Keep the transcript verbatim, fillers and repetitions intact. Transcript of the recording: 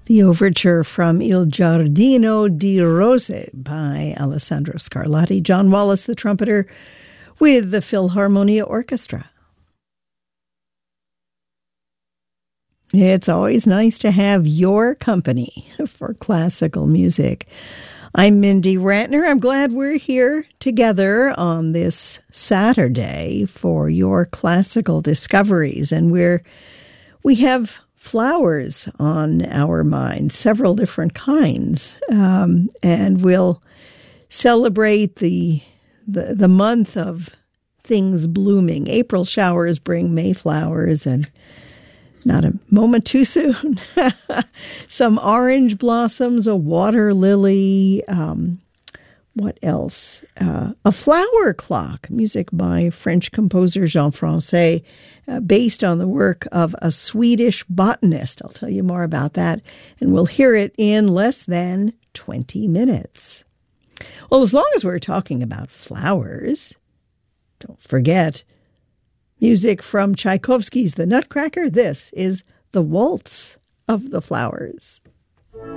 The overture from Il Giardino di Rose by Alessandro Scarlatti. John Wallace, the trumpeter, with the Philharmonia Orchestra. It's always nice to have your company for classical music. I'm Mindy Ratner. I'm glad we're here together on this Saturday for your classical discoveries. And we're we have flowers on our minds, several different kinds. Um, and we'll celebrate the, the the month of things blooming. April showers bring May flowers, and not a moment too soon. Some orange blossoms, a water lily, um, what else? Uh, a flower clock, music by French composer Jean Francais, uh, based on the work of a Swedish botanist. I'll tell you more about that, and we'll hear it in less than twenty minutes. Well, as long as we're talking about flowers, don't forget music from Tchaikovsky's The Nutcracker. This is The Waltz of the Flowers.